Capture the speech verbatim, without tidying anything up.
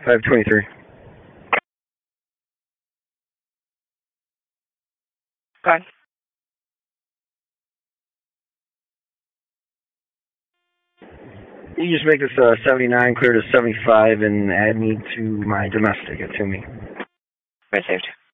five twenty-three. Go ahead. You just make this uh, seventy-nine clear to seventy-five and add me to my domestic at Toomey. Received.